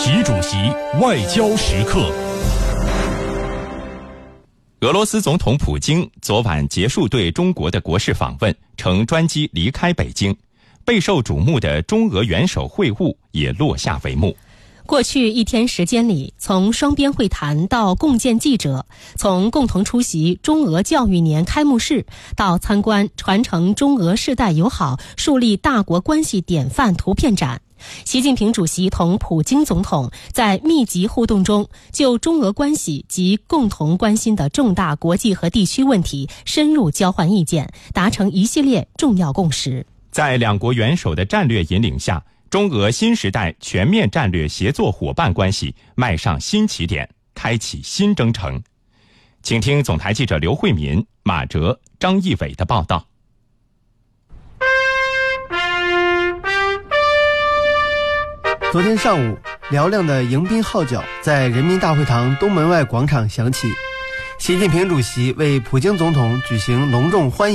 习主席外交时刻。俄罗斯总统普京昨晚结束对中国的国事访问，乘专机离开北京，备受瞩目的中俄元首会晤也落下帷幕。 过去一天时间里，从双边会谈到共建记者，从共同出席中俄教育年开幕式到参观传承中俄世代友好、树立大国关系典范图片展，习近平主席同普京总统在密集互动中，就中俄关系及共同关心的重大国际和地区问题深入交换意见，达成一系列重要共识。 在两国元首的战略引领下，中俄新时代全面战略协作伙伴关系迈上新起点，开启新征程。请听总台记者刘慧民、马哲、张义伟的报道。 昨天上午，嘹亮的迎宾号角在人民大会堂东门外广场响起，习近平主席为普京总统举行隆重欢迎